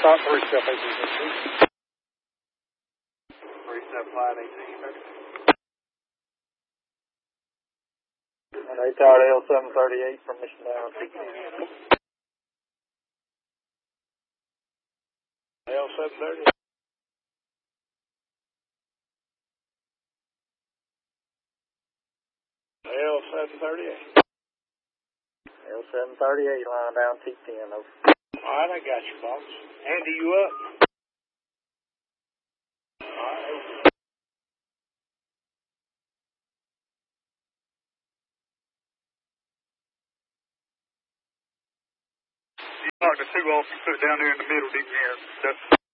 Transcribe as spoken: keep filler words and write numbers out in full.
stop three step eighteen. Three step line eighteen. And A tower L seven thirty-eight from Mission Down. L seven thirty-eight. L seven thirty-eight. L seven thirty-eight, line down T ten, over. Alright, I got you, boss. Andy, you up? Alright. You knocked the two off and put it down there in the middle, didn't you? That's